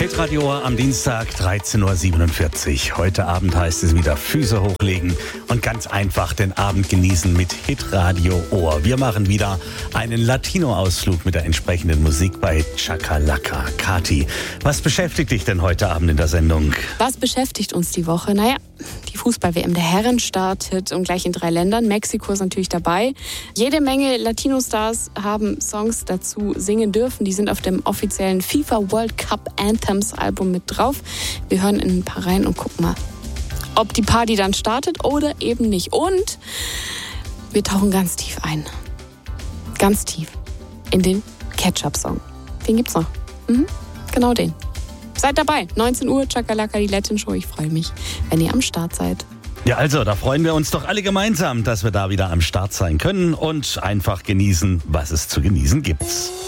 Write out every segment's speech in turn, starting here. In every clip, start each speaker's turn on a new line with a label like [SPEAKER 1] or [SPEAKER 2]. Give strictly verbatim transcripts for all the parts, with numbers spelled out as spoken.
[SPEAKER 1] Hitradio Ohr am Dienstag, dreizehn Uhr siebenundvierzig. Heute Abend heißt es wieder Füße hochlegen und ganz einfach den Abend genießen mit Hitradio Ohr. Wir machen wieder einen Latino-Ausflug mit der entsprechenden Musik bei Chakalaka. Kathi, was beschäftigt dich denn heute Abend in der Sendung?
[SPEAKER 2] Was beschäftigt uns die Woche? Naja, die Fußball-W M der Herren startet und gleich in drei Ländern. Mexiko ist natürlich dabei. Jede Menge Latino-Stars haben Songs dazu singen dürfen. Die sind auf dem offiziellen FIFA World Cup Anthems Album mit drauf. Wir hören in ein paar rein und gucken mal, ob die Party dann startet oder eben nicht. Und wir tauchen ganz tief ein. Ganz tief. In den Ketchup-Song. Den gibt's noch. Mhm, genau den. Seid dabei. neunzehn Uhr, Chakalaka, die Latin Show. Ich freue mich, wenn ihr am Start seid.
[SPEAKER 1] Ja, also, da freuen wir uns doch alle gemeinsam, dass wir da wieder am Start sein können und einfach genießen, was es zu genießen gibt.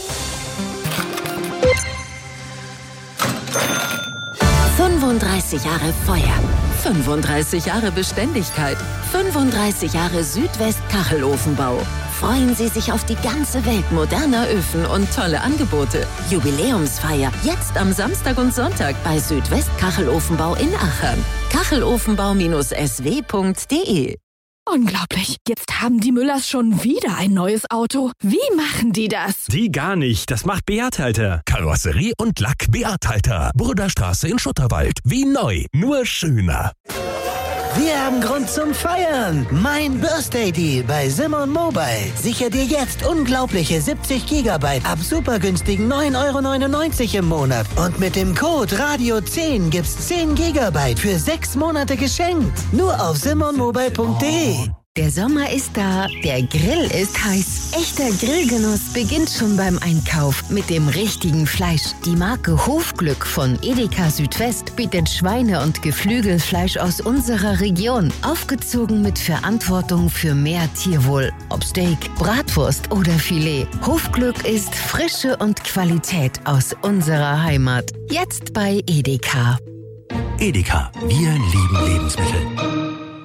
[SPEAKER 3] fünfunddreißig Jahre Feuer, fünfunddreißig Jahre Beständigkeit, fünfunddreißig Jahre Südwest-Kachelofenbau. Freuen Sie sich auf die ganze Welt moderner Öfen und tolle Angebote. Jubiläumsfeier jetzt am Samstag und Sonntag bei Südwest-Kachelofenbau in Achern. kachelofenbau S W punkt de.
[SPEAKER 4] Unglaublich. Jetzt haben die Müllers schon wieder ein neues Auto. Wie machen die das?
[SPEAKER 5] Die gar nicht. Das macht Beat Halter.
[SPEAKER 6] Karosserie und Lack Beat Halter. Burderstraße in Schutterwald. Wie neu, nur schöner.
[SPEAKER 7] Wir haben Grund zum Feiern. Mein Birthday Deal bei Simon Mobile. Sicher dir jetzt unglaubliche siebzig Gigabyte ab super günstigen neun Euro neunundneunzig im Monat. Und mit dem Code Radio zehn gibt's zehn Gigabyte für sechs Monate geschenkt. Nur auf simon mobile punkt de.
[SPEAKER 3] Der Sommer ist da, der Grill ist heiß. Echter Grillgenuss beginnt schon beim Einkauf mit dem richtigen Fleisch. Die Marke Hofglück von Edeka Südwest bietet Schweine- und Geflügelfleisch aus unserer Region. Aufgezogen mit Verantwortung für mehr Tierwohl. Ob Steak, Bratwurst oder Filet. Hofglück ist Frische und Qualität aus unserer Heimat. Jetzt bei Edeka.
[SPEAKER 6] Edeka, wir lieben Lebensmittel.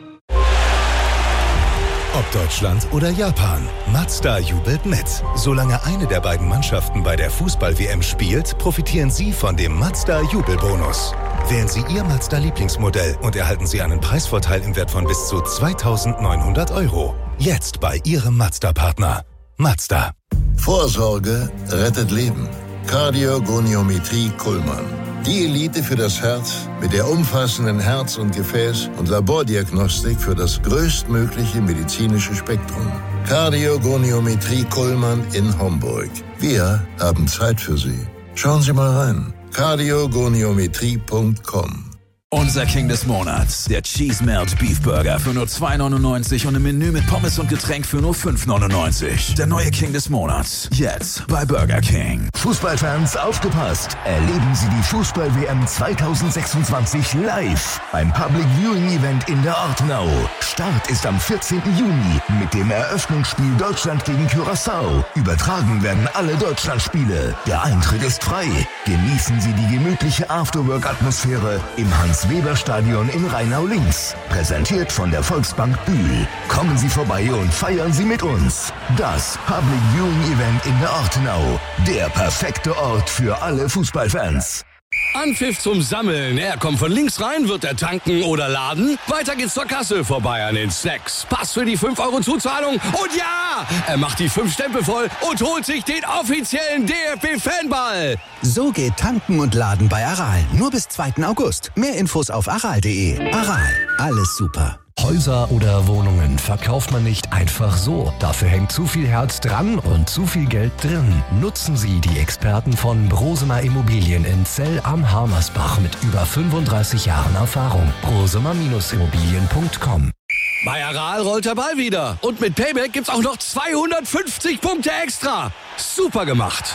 [SPEAKER 6] Ob Deutschland oder Japan, Mazda jubelt mit. Solange eine der beiden Mannschaften bei der Fußball-W M spielt, profitieren Sie von dem Mazda-Jubelbonus. Wählen Sie Ihr Mazda-Lieblingsmodell und erhalten Sie einen Preisvorteil im Wert von bis zu zweitausendneunhundert Euro. Jetzt bei Ihrem Mazda-Partner. Mazda.
[SPEAKER 8] Vorsorge rettet Leben. Kardiogoniometrie Kuhlmann. Die Elite für das Herz mit der umfassenden Herz- und Gefäß- und Labordiagnostik für das größtmögliche medizinische Spektrum. Kardiogoniometrie Kuhlmann in Homburg. Wir haben Zeit für Sie. Schauen Sie mal rein. kardiogoniometrie punkt com.
[SPEAKER 9] Unser King des Monats, der Cheese Melt Beef Burger für nur zwei neunundneunzig und im Menü mit Pommes und Getränk für nur fünf neunundneunzig. Der neue King des Monats, jetzt bei Burger King.
[SPEAKER 6] Fußballfans, aufgepasst! Erleben Sie die Fußball-W M zweitausendsechsundzwanzig live beim Public Viewing Event in der Ortenau. Start ist am vierzehnten Juni mit dem Eröffnungsspiel Deutschland gegen Curaçao. Übertragen werden alle Deutschlandspiele. Der Eintritt ist frei. Genießen Sie die gemütliche Afterwork-Atmosphäre im Hans-Weber-Stadion in Rheinau-Links. Präsentiert von der Volksbank Bühl. Kommen Sie vorbei und feiern Sie mit uns. Das Public Viewing Event in der Ortenau. Der perfekte Ort für alle Fußballfans.
[SPEAKER 10] Anpfiff zum Sammeln. Er kommt von links rein, wird er tanken oder laden. Weiter geht's zur Kasse, vorbei an den Snacks. Pass für die fünf Euro Zuzahlung. Und ja, er macht die fünf Stempel voll und holt sich den offiziellen D F B-Fanball.
[SPEAKER 11] So geht Tanken und Laden bei Aral. Nur bis zweiten August. Mehr Infos auf aral punkt de. Aral, alles super.
[SPEAKER 12] Häuser oder Wohnungen verkauft man nicht einfach so. Dafür hängt zu viel Herz dran und zu viel Geld drin. Nutzen Sie die Experten von Brosemer Immobilien in Zell am Harmersbach mit über fünfunddreißig Jahren Erfahrung. brosemer Immobilien punkt com.
[SPEAKER 10] Bei Aral rollt der Ball wieder. Und mit Payback gibt's auch noch zweihundertfünfzig Punkte extra. Super gemacht.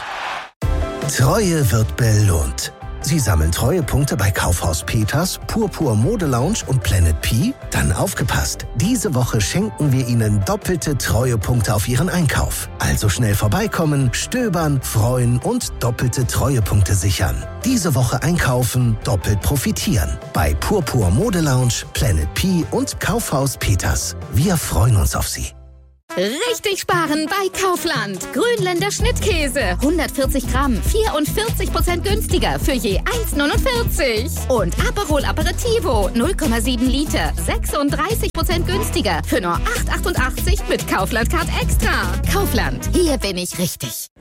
[SPEAKER 7] Treue wird belohnt. Sie sammeln Treuepunkte bei Kaufhaus Peters, Purpur Mode Lounge und Planet P? Dann aufgepasst! Diese Woche schenken wir Ihnen doppelte Treuepunkte auf Ihren Einkauf. Also schnell vorbeikommen, stöbern, freuen und doppelte Treuepunkte sichern. Diese Woche einkaufen, doppelt profitieren. Bei Purpur Mode Lounge, Planet P und Kaufhaus Peters. Wir freuen uns auf Sie.
[SPEAKER 3] Richtig sparen bei Kaufland. Grünländer Schnittkäse. hundertvierzig Gramm, vierundvierzig Prozent günstiger für je eins neunundvierzig. Und Aperol Aperitivo, null Komma sieben Liter, sechsunddreißig Prozent günstiger für nur acht achtundachtzig mit Kaufland Card Extra. Kaufland, hier bin ich richtig.